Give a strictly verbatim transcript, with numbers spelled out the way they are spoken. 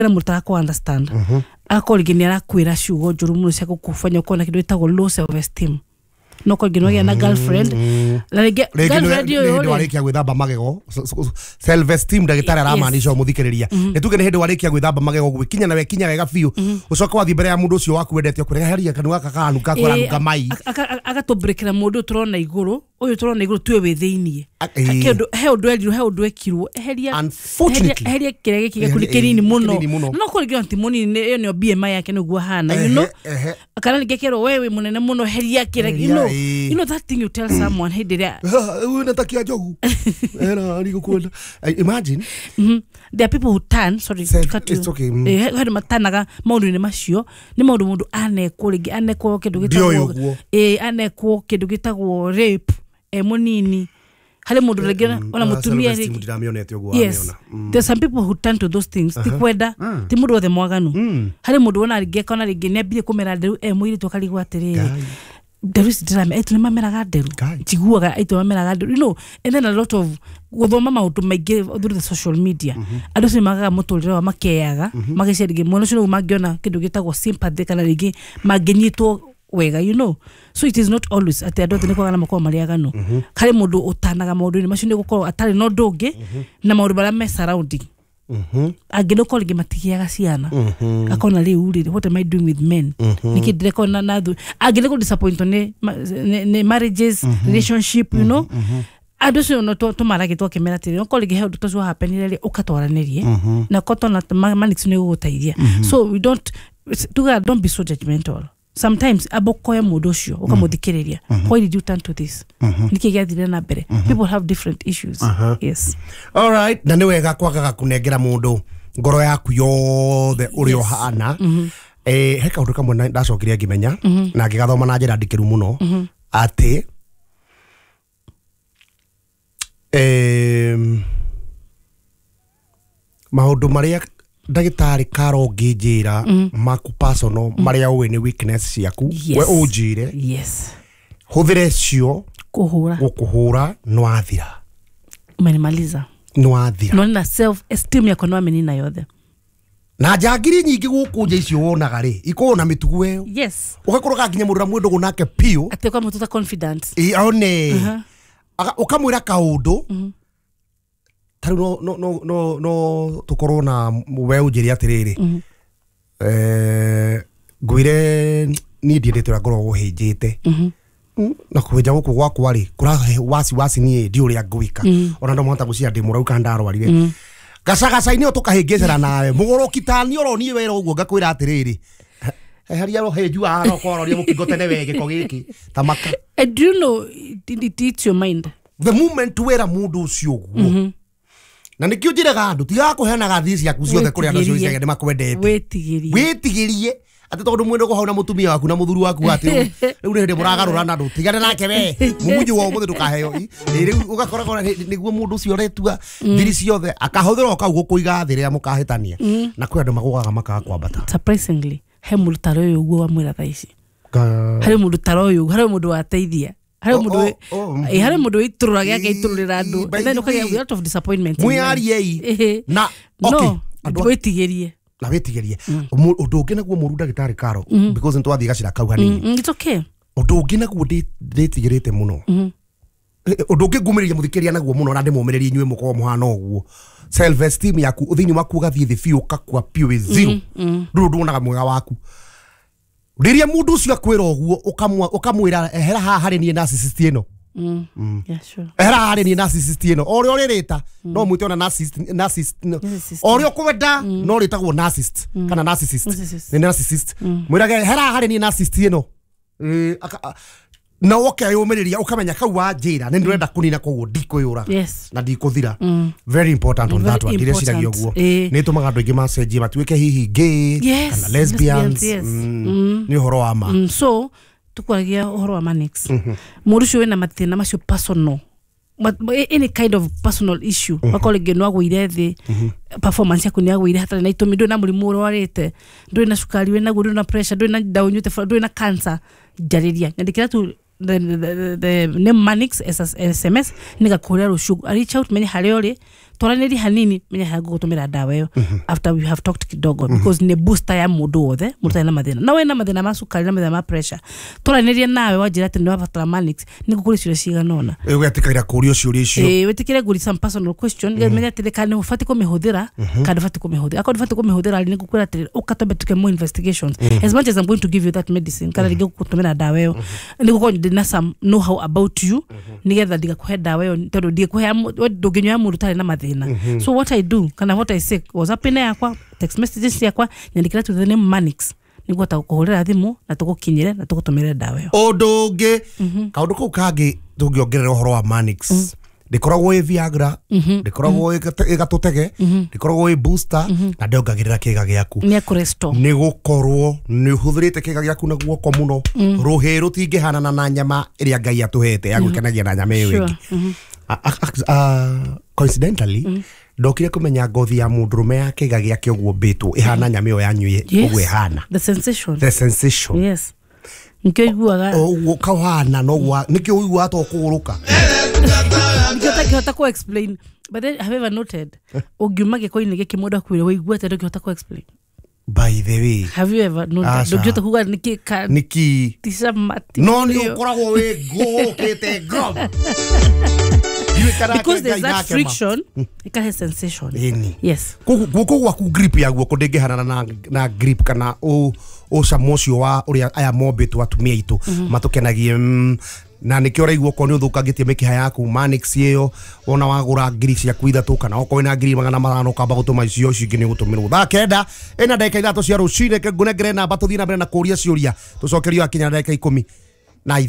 na mutaka ko understand akoli ni ara kwira shugo juru muno cia gukufanya kona kido itago low self esteem no ko gino ya na girlfriend la girlfriend yo yo warikia gwithamba magego self esteem ndagitari aramaanisha umuthikiriria nituge ni hindi warikia gwithamba magego gwikinya na wekinya wega fiu ucoka wathi mbere ya mundu ucio waku wendete kureha haria kanwa kakanu kakora nuka mai agatobrekera mundu turona iguru uyu turona iguru twe withiini akedo he undu eliro he undu ekirwo eheria unfortunately eheria kirege kigakulikirini muno no ko ligyo anti monini yo ni B M I yake no gwa hana you know akana ligekero wewe munene muno eheria kirege you know you know that thing you tell someone hey did we natakia jogu era ali kukwenda imagine there are people who turn sorry it's okay eh hadi matanaga maundu ni macio ni maundu mundu aneko ligi aneko kindu gitagwo eh aneko kindu gitagwo rape e munini hale mundu regena ona mutumia ri yes there's some people who turn to those things ti kwenda ti mundu othe mwaganu hale mundu ona rigeka ona rigi nebire kumera nderu e mwiri tokaligwa atiriri there is drama etu mameraga nderu tiguaga etu mameraga nderu you know and then a lot of guthoma maundu maingi through the social media andu se magaga muturire wa makeyaga magicirige mwana cyo magiona kindu gitagwo sympathy kana rigi maginyitwo wega you know so it is not always at the adult ni kwa makwa mariaga no kale mundu utanaga maundu ni macio ni gukorwo atari no ndungi na maundu bara me surrounding mhm agino kolege matigiaga ciana akona riu ri what am I doing with men nikidire kona nathu agino ko disappoint ne ne marriages relationship you know adu so no to marage to kemera tiri no kolege he to so happen ile ukatwaranirie na kotona manix ne gutaithia so we don't to don't be so judgmental. Sometimes abokoya mudoshio ukamuthikiriria why did you turn to this nikigathire na mbere people have different issues yes all right na ni wega kwagaga kunengera mundu ngoro yaku yothe uri ohana eh he kaundu kamwe ndacokiria ngimenya na ngigathoma na njira ndikiru muno ati eh maundu maria ndagitari karo ngijira maku personal maria we ni weakness yaku we ujire yes huthire cio kuhura kuhura no athira umenimaliza no athira no na self esteem yako no amenina yothe na jangiri nyingi guku nje icio wonaga ri iko na mitugu weyo yes ugakoroga nginya murura mwendu gunake pio atekwa mututa confidence e one ukamwira kaundu taru no no no no no tukorwo na wewe ujiri atiriri eh gwire ni ndiendete ngoro guhinjite na kuja guku gwakwa ri kura wasi wasi ni ndi uria ngwika ona ndo mwata gucia ndi murau kandarwarire gacaga ini tukahingicera nawe mugorokitani oroni wera uguo ngakwira atiriri haria ro heju aro kororia mukingo tene wege ko giki tamaka do you know it eats your mind the moment wera mundu ucio guo na nikio njiraga andu tiga kuheanaga thisi yaku ciothe kuri andu cio ni makwendete wetigirie wetigirie ati tondu mwendo ko hauna mutumia waku na muthuru waku ati riu ni hindi muragarura na ndu tigane nake we mumunyu wo muthe tukaheo riu ugakora kora niguo mundu ucio retua thiri ciothe akahuthira okaugo kuiga thiri ya mukahitania na kwi andu magugaga makaga kwambata surprisingly he mundu taro uyu uguo wa mwira thaici hari mundu taro uyu hari mundu wateithia hari mundu eh hari mundu iturura gyake itururira andu and then ukagia a lot of disappointment muyari ei na okay andu wetigirie na wetigirie undu ungi naguo muru ndagitari karo because ntwathi gacira kau hanini it's okay undu ungi naguo nditigirite muno undu ungi ngumiriria muthikiria naguo muno na ndimumiriria inywe muko muhana uguo self esteem yaku uthini waku gathie thi fiu kakwa piu with zero ndu nduonaga mwega waku riria mundu ucio akwira uguo ukamwa ukamwira hera ha hari ni narcissist ino mm yeah sure hera hari ni narcissist ino ori ori rita no mwite ona narcissist narcissist ori okwenda no ritagwo narcissist kana narcissist ni narcissist mwirage hera hari ni narcissist ino eh na woke ayumiriria ukamenya kau wa njira ni ndurenda kunina koguo ndikuyura na ndikuthira very important on that one dire ciragio guo ni tumaga andu ingi message matuike hihi gay kana lesbians ni horo wa ma so tukwagia horo wa manix murucio wena mathina macio personal any kind of personal issue bakolege no agwire thi performance yaku ni agwire hatari na itumi ndo na murimu urwarite ndo na sukari wena ndo na pressure ndo na down yote ndo na cancer jariria ndikira tu the the the name manix S M S nika kuria rushugu reach out many hariori toraneri hanini menya hagu gutumira dawa yo after we have talked kidogo because ne booster ya mudu othe mudu na mathina na we na mathina ma sukari na mathina ma pressure toraneri nawe wajira ati no batara manix ni gukuri cirio ciganona e wetikira kurio cirio icio e wetikire guri some personal question menya ati kana ufati ko mihudira kana ufati ko mihudira akon ufati ko mihudira ali ni gukura ati ukatombe tuke more investigations as much as I'm going to give you that medicine kana rige gutumira dawa yo ni guko ndina some know how about you nigetha diga kuhe dawa yo tondu diga kuhe dogenyo ya mundu tari na mathina so what I do kana what I say WhatsApp ine yakwa text messages yakwa nyandikira to the name Manix niguo ta kuhurira thimu na tugukinyire na tugutumire dawa yo odonge kaundu kau kangi tungiongerera uhoro wa Manix ndikoragwo i Viagra ndikoragwo i gatutege ndikoragwo i booster na ndiongagirira kiga giaku ni akurestore ni gukorwo ni huthirite kiga giaku na guoko muno ruhi rutingihanana na nyama iria Ngai atuhete ya gwikenagia na nyama iyo ingi coincidentally ndokire kumenya ngothi ya mundurume ya kiga giake uguo mbitwo ihana nyama iyo yanyuye uguo ihana the sensation the sensation yes nikyo iguaga uguo kawana no gwa nikyo uiguaga to kuguruka nikyo takihota ku explain but then have ever noted ugiuma gikoini giki mundu akwire waigua ati ndokihota ku explain by the way have you ever noted ndokihota kuga niki niki tisa mati no ni ukoragwo we go kete grom because there's that friction it can have sensation Eni. yes guko gwa ku grip ya guoko ndingihana na na grip kana o o samocio wa uria aya mombitwo atumia itu matukenagie na nikyo raigwo ko ni uthukangitie mikiha yaku Manix iyo ona wagura ngiri cia kuithatu kana oko ina ngiri magana matano kamba gutuma icio cingi ni gutumirwo tha kenda ina ndagika ithatu cia rucine ke ngunengere namba tuthii na mbere na kuria ciuria tucokerio akinya ndagika ikumi na